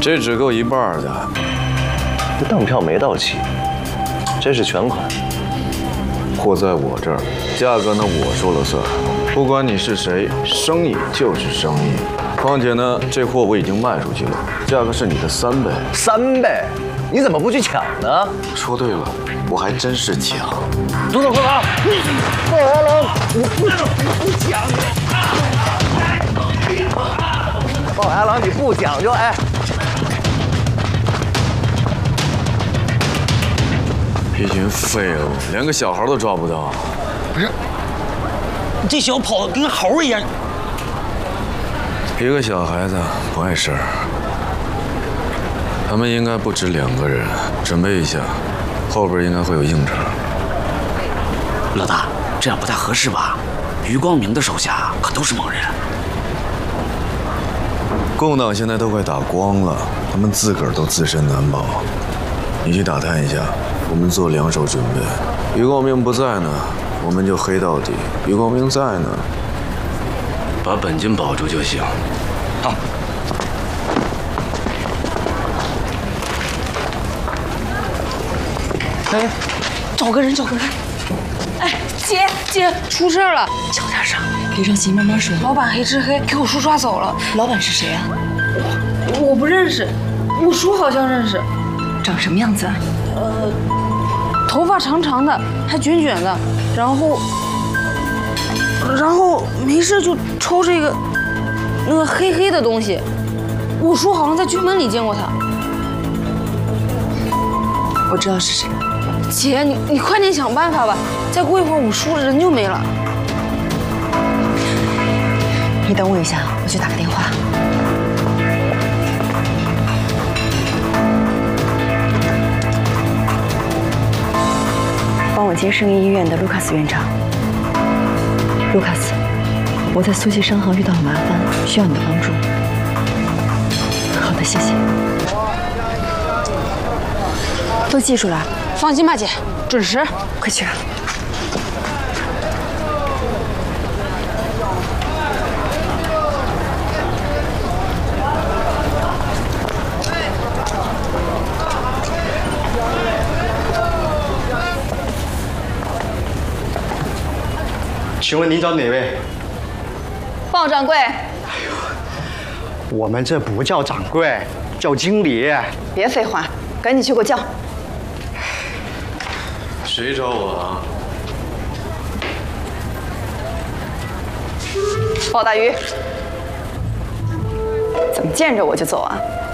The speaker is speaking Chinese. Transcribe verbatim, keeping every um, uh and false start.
这只够一半的。 这当票没到期，这是全款。 货在我这儿，价格呢我说了算。不管你是谁，生意就是生意。况且呢，这货我已经卖出去了，价格是你的三倍。 三倍？你怎么不去抢呢？ 说对了，我还真是抢。 住手！快跑！鲍阿郎，你不不讲究！鲍阿郎，你不讲究！哎， 一群废物，连个小孩都抓不到。 不是，这小子跑得跟猴一样。 一个小孩子不碍事儿，他们应该不止两个人。准备一下，后边应该会有硬茬。 老大，这样不太合适吧？余光明的手下可都是猛人。 共党现在都快打光了，他们自个儿都自身难保。你去打探一下，我们做两手准备。余光明不在呢，我们就黑到底；余光明在呢，把本金保住就行。 好。 哎，找个人，找个人。哎，姐姐，出事了！ 小点声，别着急，慢慢说。 老板黑吃黑，给我叔抓走了。 老板是谁啊？ 我我不认识，我叔好像认识。 长什么样子啊？ 呃，头发长长的，还卷卷的，然后，然后没事就抽这个那个黑黑的东西。我叔好像在军门里见过他。 我知道是谁。 姐，你你快点想办法吧，再过一会儿我叔人就没了。 你等我一下，我去打个电话。帮我接圣医医院的卢卡斯院长。卢卡斯，我在苏西商行遇到了麻烦，需要你的帮助。好的，谢谢。都记住了。 放心吧，姐，准时。 快去啊！ 请问您找哪位？ 鲍掌柜。 哎呦，我们这不叫掌柜，叫经理。 别废话，赶紧去给我叫。 谁找我啊？ 鲍大鱼，怎么见着我就走啊？